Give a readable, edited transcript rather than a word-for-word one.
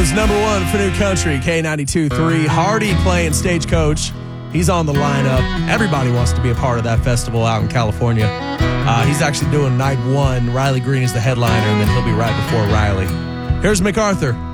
It's number one for New Country, K92.3. Hardy playing Stagecoach. He's on the lineup. Everybody wants to be a part of that festival out in California. He's actually doing night one. Riley Green is the headliner, and then he'll be right before Riley. Here's MacArthur.